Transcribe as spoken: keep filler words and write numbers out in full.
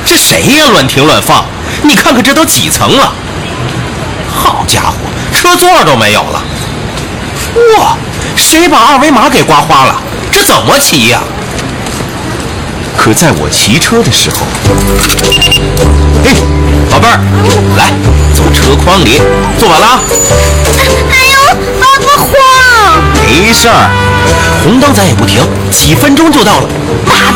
这谁呀？乱停乱放！你看看这都几层了？好家伙，车座都没有了！哇，谁把二维码给刮花了？这怎么骑呀？ 可在我骑车的时候， 嘿，宝贝儿，来，坐车筐里，坐稳了啊！ 哎呦，爸爸慌！ 没事儿，红灯咱也不停，几分钟就到了。 爸